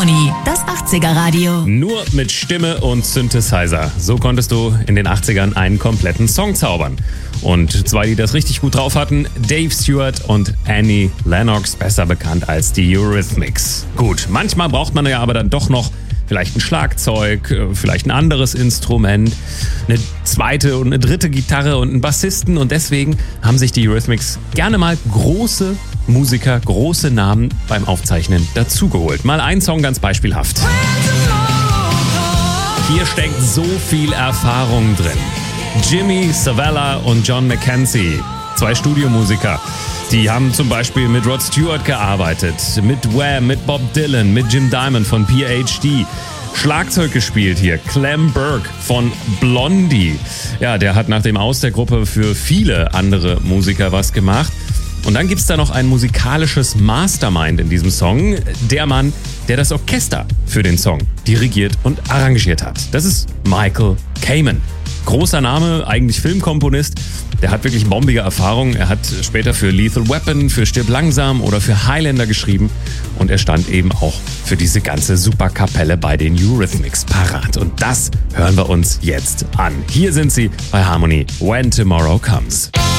Harmony, das 80er-Radio. Nur mit Stimme und Synthesizer. So konntest du in den 80ern einen kompletten Song zaubern. Und zwei, die das richtig gut drauf hatten, Dave Stewart und Annie Lennox, besser bekannt als die Eurythmics. Gut, manchmal braucht man ja aber dann doch noch vielleicht ein Schlagzeug, vielleicht ein anderes Instrument, eine zweite und eine dritte Gitarre und einen Bassisten. Und deswegen haben sich die Eurythmics gerne mal große Musiker, große Namen beim Aufzeichnen dazugeholt. Mal ein Song ganz beispielhaft. Hier steckt so viel Erfahrung drin. Jimmy Savella und John McKenzie, zwei Studiomusiker. Die haben zum Beispiel mit Rod Stewart gearbeitet, mit Wham, mit Bob Dylan, mit Jim Diamond von PhD. Schlagzeug gespielt hier, Clem Burke von Blondie. Ja, der hat nach dem Aus der Gruppe für viele andere Musiker was gemacht. Und dann gibt's da noch ein musikalisches Mastermind in diesem Song. Der Mann, der das Orchester für den Song dirigiert und arrangiert hat. Das ist Michael Kamen. Großer Name, eigentlich Filmkomponist. Der hat wirklich bombige Erfahrung. Er hat später für Lethal Weapon, für Stirb langsam oder für Highlander geschrieben. Und er stand eben auch für diese ganze Superkapelle bei den Eurythmics parat. Und das hören wir uns jetzt an. Hier sind sie bei Harmony, When Tomorrow Comes.